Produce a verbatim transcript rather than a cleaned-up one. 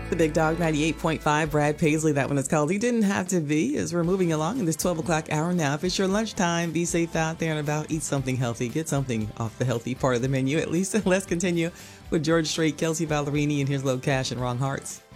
The Big Dog ninety-eight point five, Brad Paisley, that one is called He Didn't Have to Be, as we're moving along in this twelve o'clock hour now. If it's your lunchtime, be safe out there and about. Eat something healthy. Get something off the healthy part of the menu, at least. Let's continue with George Strait, Kelsey Ballerini, and here's Low Cash and Wrong Hearts.